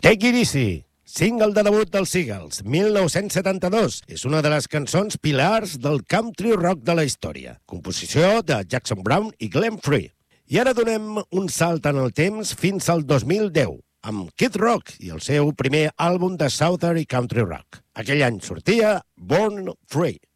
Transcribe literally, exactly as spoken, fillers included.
Take It Easy, single de debut dels Eagles, mil nou-cents setanta-dos. És una de les cançons pilars del country rock de la història. Composició de Jackson Browne i Glenn Frey. I ara donem un salt en el temps fins al dos mil deu, amb Kid Rock i el seu primer àlbum de Southern i Country Rock. Aquell any sortia Born Free.